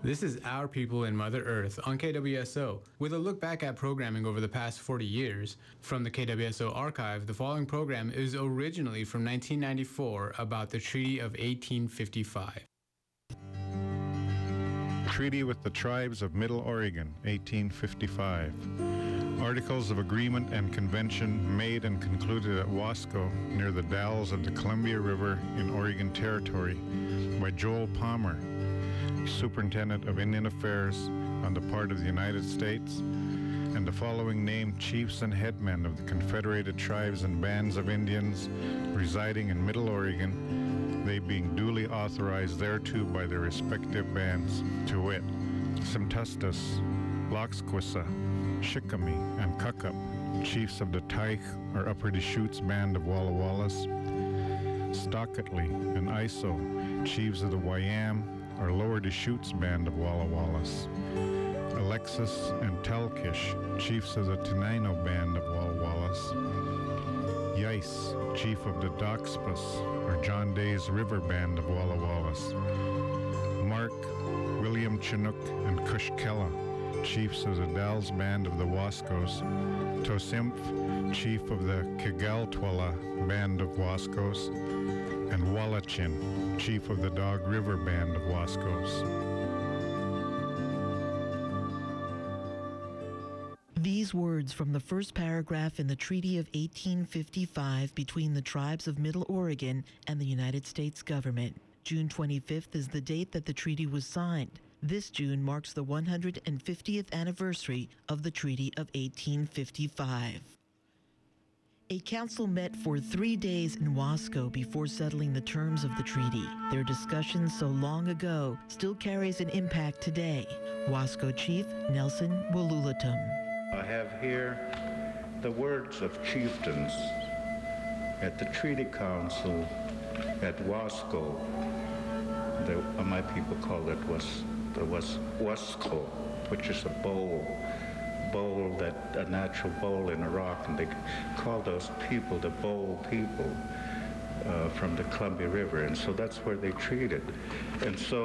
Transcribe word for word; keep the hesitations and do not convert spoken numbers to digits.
This is Our People in Mother Earth on K W S O. With a look back at programming over the past forty years, from the K W S O archive, the following program is originally from nineteen ninety-four about the Treaty of eighteen fifty-five. Treaty with the Tribes of Middle Oregon, eighteen fifty-five. Articles of Agreement and Convention made and concluded at Wasco near the Dalles of the Columbia River in Oregon Territory by Joel Palmer, Superintendent of Indian Affairs on the part of the United States, and the following named chiefs and headmen of the Confederated Tribes and Bands of Indians residing in Middle Oregon, they being duly authorized thereto by their respective bands, to wit, Semtustus, Loxquissa, Shikami, and Kukup, chiefs of the Tyche or Upper Deschutes Band of Walla Wallis, Stockatly and Iso, chiefs of the Wayam or Lower Deschutes Band of Walla Wallis, Alexis and Telkish, chiefs of the Tenino Band of Walla Wallis, Yais, chief of the Doxpas or John Day's River Band of Walla Wallis, Mark, William Chinook, and Cushkella, chiefs of the Dalles Band of the Wascos, Tosimph, chief of the Kigaltwala Band of Wascos, and Wallachin, chief of the Dog River Band of Wascos. These words from the first paragraph in the Treaty of eighteen fifty-five between the tribes of Middle Oregon and the United States government. June twenty-fifth is the date that the treaty was signed. This June marks the one hundred fiftieth anniversary of the Treaty of eighteen fifty-five. A council met for three days in Wasco before settling the terms of the treaty. Their discussion so long ago still carries an impact today. Wasco Chief Nelson Walulatum. I have here the words of chieftains at the Treaty Council at Wasco. The, uh, my people call it was the was Wasco, which is a bowl, bowl that a natural bowl in a rock, and they call those people the bowl people uh, from the Columbia River, and so that's where they treated, and so.